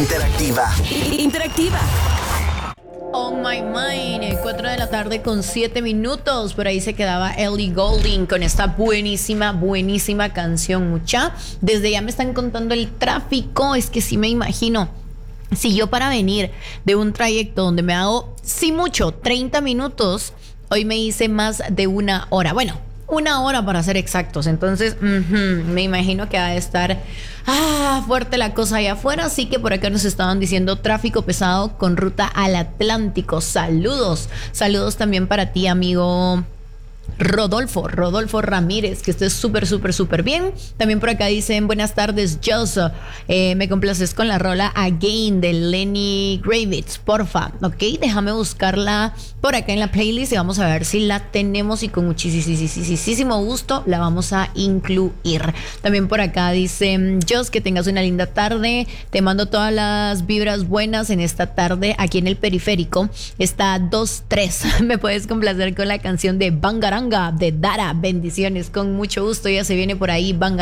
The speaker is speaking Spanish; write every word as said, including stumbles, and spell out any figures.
Interactiva. Interactiva. On My Mind, cuatro de la tarde con siete minutos. Por ahí se quedaba Ellie Goulding con esta buenísima, buenísima canción, mucha. Desde ya me están contando el tráfico. Es que sí me imagino. Si yo para venir de un trayecto donde me hago, sí mucho, treinta minutos, hoy me hice más de una hora. Bueno, una hora para ser exactos. Entonces, uh-huh, me imagino que va a estar ah, fuerte la cosa allá afuera. Así que por acá nos estaban diciendo tráfico pesado con ruta al Atlántico. Saludos. Saludos también para ti, amigo Rodolfo, Rodolfo Ramírez, que estés súper, súper, súper bien. También por acá dicen, buenas tardes, Joss, eh, me complaces con la rola Again de Lenny Kravitz, porfa, ok, déjame buscarla por acá en la playlist y vamos a ver si la tenemos y con muchísimo gusto la vamos a incluir. También por acá dicen, Joss, que tengas una linda tarde, te mando todas las vibras buenas en esta tarde aquí en el periférico. Está dos tres, me puedes complacer con la canción de Bangaranga de Dara, bendiciones, con mucho gusto, ya se viene por ahí Bangaranga.